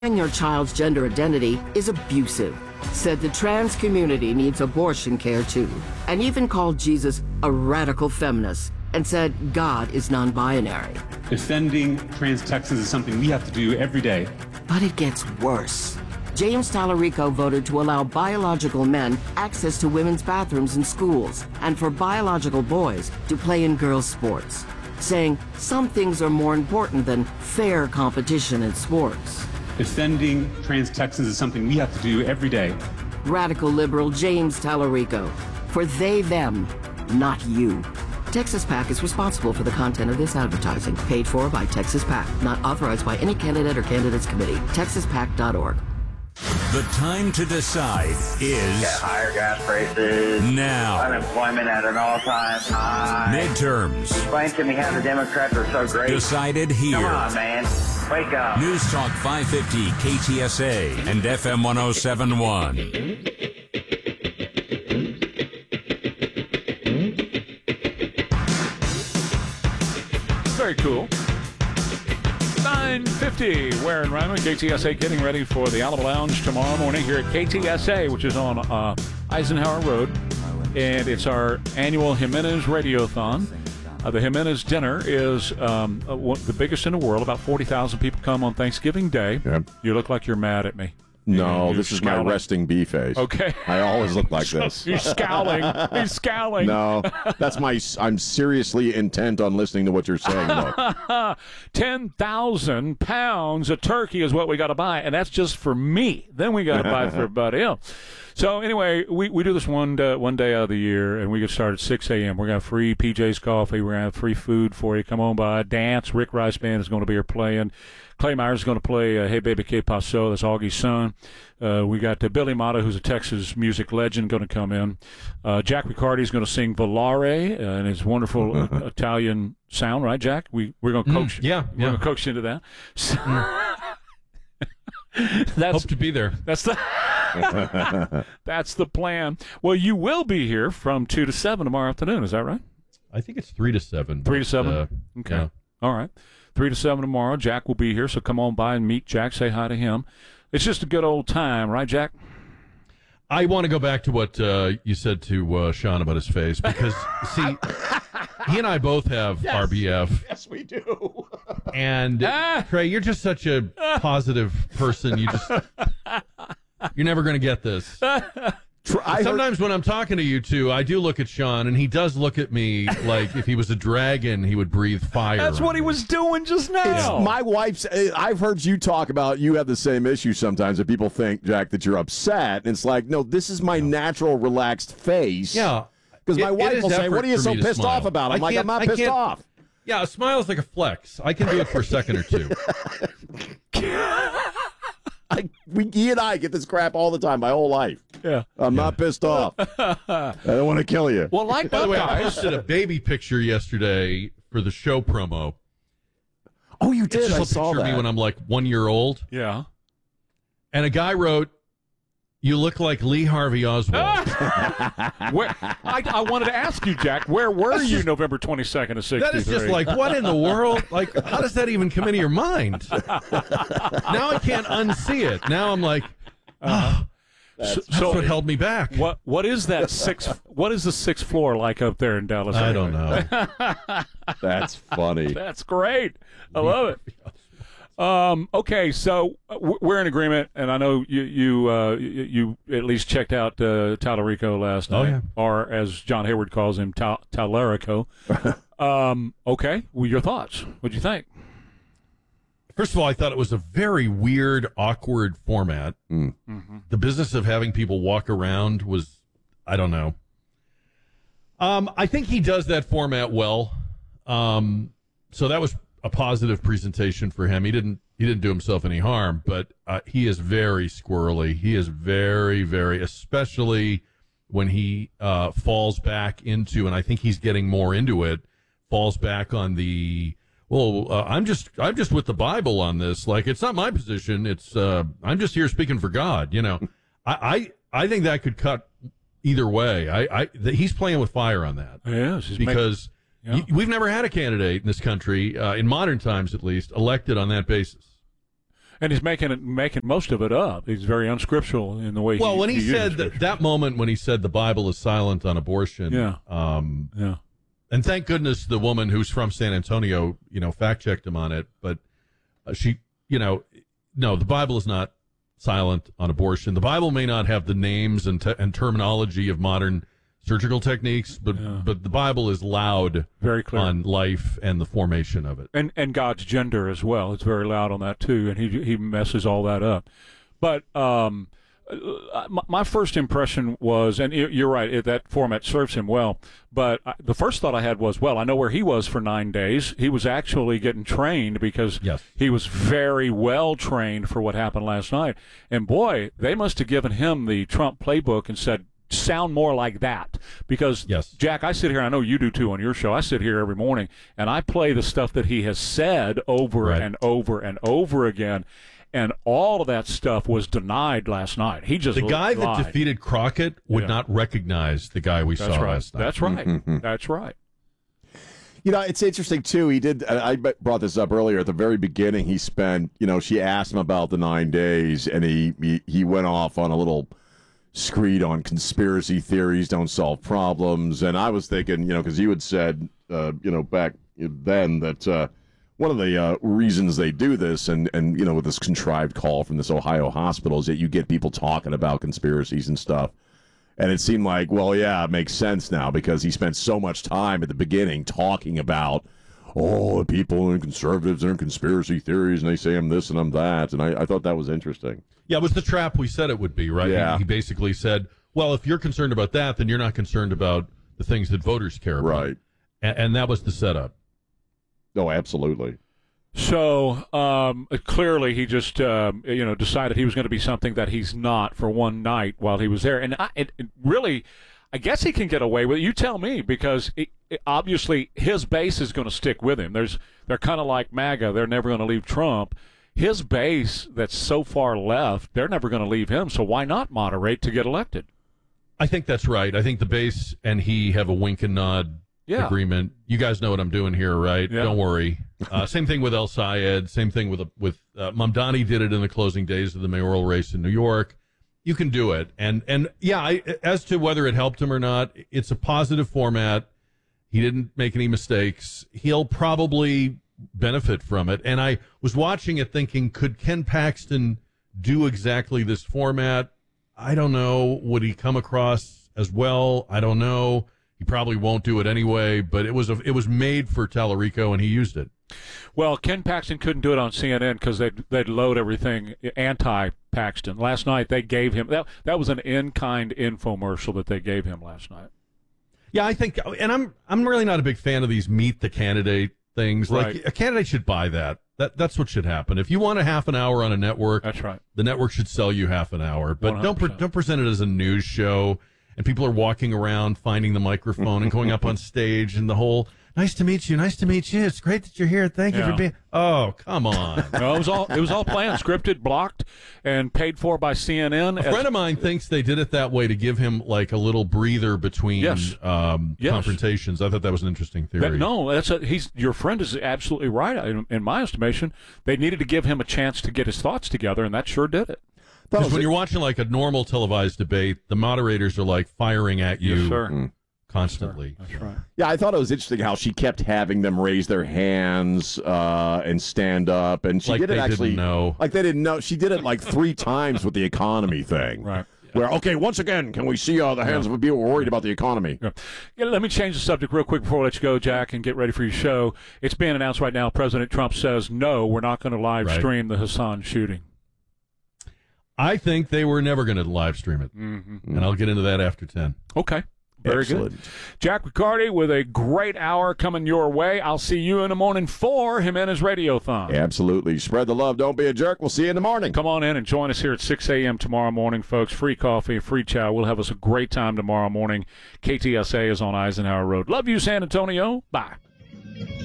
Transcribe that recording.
Your child's gender identity is abusive. Said the trans community needs abortion care too. And even called Jesus a radical feminist and said God is non-binary. Defending trans Texans is something we have to do every day. But it gets worse. James Tallarico voted to allow biological men access to women's bathrooms in schools and for biological boys to play in girls' sports, saying some things are more important than fair competition in sports. Defending trans Texans is something we have to do every day. Radical liberal James Tallarico. For they, them, not you. Texas PAC is responsible for the content of this advertising. Paid for by Texas PAC. Not authorized by any candidate or candidates committee. TexasPAC.org. The time to decide is... Got higher gas prices. Now. Unemployment at an all-time high. Midterms. Explain to me how the Democrats are so great. Decided here. Come on, man. Wake up. News Talk 550, KTSA, and FM 1071. Very cool. 9:50, Ware and Rhymer, KTSA, getting ready for the Alamo Lounge tomorrow morning here at KTSA, which is on Eisenhower Road, and it's our annual Jimenez Radiothon. The Jimenez dinner is the biggest in the world. About 40,000 people come on Thanksgiving Day. Yep. You look like you're mad at me. No, You're this is scowling. my resting bee face. Okay. I always look like this. He's scowling. He's scowling. No, that's I'm seriously intent on listening to what you're saying, though. 10,000 pounds of turkey is what we got to buy, and that's just for me. Then we got to buy for everybody else. So anyway, we do this one day out of the year, and we get started at 6 a.m. We're going to have free PJ's coffee. We're going to have free food for you. Come on by. Dance. Rick Rice Band is going to be here playing. Clay Myers is going to play Hey Baby Que Paso. That's Augie's son. We got Billy Mata, who's a Texas music legend, going to come in. Jack Riccardi is going to sing Volare in his wonderful Italian sound, right, Jack? We're going to coach. Yeah. We're going to coach you into that. So, Hope to be there. That's the that's the plan. Well, you will be here from 2 to 7 tomorrow afternoon. Is that right? I think it's 3 to 7. 3 to 7? Okay. Yeah. All right. 3 to 7 tomorrow. Jack will be here, so come on by and meet Jack. Say hi to him. It's just a good old time, right, Jack? I want to go back to what you said to Sean about his face, because, see, he and I both have RBF. Yes, we do. And, Trey, you're just such a positive person. You're never going to get this. Sometimes when I'm talking to you two, I do look at Sean, and he does look at me like if he was a dragon, he would breathe fire. That's what he was doing just now. My wife's. I've heard you talk about you have the same issue sometimes that people think, Jack, that you're upset. And it's like, no, this is my natural, relaxed face. Yeah. Because my wife will say, effort what are you for so me to pissed smile. off about? I'm like, I'm not pissed off. Yeah, a smile's like a flex. I can do it for a second or two. He and I get this crap all the time, my whole life. Yeah. I'm not pissed off. I don't want to kill you. Well, like By that the way, I guy. posted a baby picture yesterday for the show promo. Oh, you It's did? just I a saw picture of me that. when I'm like 1 year old. Yeah. And a guy wrote, "You look like Lee Harvey Oswald." I wanted to ask you, Jack, where were you November 22nd of 63? That is just like, what in the world? Like, how does that even come into your mind? Now I can't unsee it. Now I'm like, that's what held me back. What is that what is the sixth floor like up there in Dallas? I don't know. That's funny. That's great. I love it. Okay, so we're in agreement, and I know you at least checked out Tallarico last night, yeah. or as John Hayward calls him, Tallarico. Okay, well, your thoughts? What'd you think? First of all, I thought it was a very weird, awkward format. Mm-hmm. The business of having people walk around was, I don't know. I think he does that format well. So that was a positive presentation for him. He didn't do himself any harm, but he is very squirrely. He is very, very, especially when he falls back into, and I think he's getting more into it, falls back on the, I'm just with the Bible on this. Like, it's not my position. It's I'm just here speaking for God. You know, I think that could cut either way. He's playing with fire on that. Yes, because we've never had a candidate in this country, in modern times at least, elected on that basis. And he's making most of it up. He's very unscriptural in the way. Well, when he said uses that moment when he said the Bible is silent on abortion, yeah. And thank goodness the woman who's from San Antonio, fact checked him on it. But she, no, the Bible is not silent on abortion. The Bible may not have the names and terminology of modern surgical techniques, but the Bible is loud, very clear on life and the formation of it, and God's gender as well. It's very loud on that too, and he messes all that up. But my first impression was, and you're right, that format serves him well. But the first thought I had was, well, I know where he was for 9 days. He was actually getting trained because he was very well trained for what happened last night. And boy, they must have given him the Trump playbook and said, sound more like that. Because, Jack, I sit here, and I know you do too on your show, I sit here every morning, and I play the stuff that he has said over and over and over again. And all of that stuff was denied last night. He just the guy lied. that defeated Crockett would not recognize the guy we saw last night. That's right. That's right. It's interesting too. He did. I brought this up earlier at the very beginning. He spent. She asked him about the 9 days, and he went off on a little screed on conspiracy theories don't solve problems. And I was thinking, because you had said, back then that. One of the reasons they do this, and with this contrived call from this Ohio hospital, is that you get people talking about conspiracies and stuff. And it seemed like, well, yeah, it makes sense now because he spent so much time at the beginning talking about, the people and conservatives and conspiracy theories, and they say I'm this and I'm that. And I thought that was interesting. Yeah, it was the trap we said it would be, right? Yeah. He basically said, well, if you're concerned about that, then you're not concerned about the things that voters care about. Right. And that was the setup. Oh, absolutely. So clearly, he just decided he was going to be something that he's not for one night while he was there, and it really, I guess he can get away with it. You tell me, because obviously his base is going to stick with him. They're kind of like MAGA; they're never going to leave Trump. His base that's so far left, they're never going to leave him. So why not moderate to get elected? I think that's right. I think the base and he have a wink and nod. Agreement. You guys know what I'm doing here, right? Yeah. Don't worry. Same thing with El Sayed. Same thing with Mamdani did it in the closing days of the mayoral race in New York. You can do it. And as to whether it helped him or not, it's a positive format. He didn't make any mistakes. He'll probably benefit from it. And I was watching it thinking, could Ken Paxton do exactly this format? I don't know. Would he come across as well? I don't know. He probably won't do it anyway, but it was made for Tallarico, and he used it. Well, Ken Paxton couldn't do it on CNN because they'd load everything anti-Paxton. Last night they gave him that was an in-kind infomercial that they gave him last night. Yeah, I think, and I'm really not a big fan of these meet the candidate things. Right. Like a candidate should buy that. That's what should happen. If you want a half an hour on a network, that's right. The network should sell you half an hour, but 100%. don't present it as a news show. And people are walking around, finding the microphone and going up on stage and the whole, nice to meet you. It's great that you're here. Thank you for being. Oh, come on. No, it was all planned, scripted, blocked, and paid for by CNN. A friend of mine thinks they did it that way to give him like a little breather between confrontations. I thought that was an interesting theory. Your friend is absolutely right. In my estimation, they needed to give him a chance to get his thoughts together, and that sure did it. Because when you're watching like a normal televised debate, the moderators are like firing at you constantly. That's right. Yeah, I thought it was interesting how she kept having them raise their hands and stand up, and she like did it actually. Didn't know. Like they didn't know. She did it like 3 times with the economy thing. Right. Where once again, can we see the hands of people worried about the economy? Yeah, let me change the subject real quick before we let you go, Jack, and get ready for your show. It's being announced right now. President Trump says, no, we're not going to live stream the Hassan shooting. I think they were never going to live stream it, and I'll get into that after 10. Okay, very good. Jack Riccardi with a great hour coming your way. I'll see you in the morning for Jimenez Radiothon. Absolutely. Spread the love. Don't be a jerk. We'll see you in the morning. Come on in and join us here at 6 a.m. tomorrow morning, folks. Free coffee, free chow. We'll have us a great time tomorrow morning. KTSA is on Eisenhower Road. Love you, San Antonio. Bye.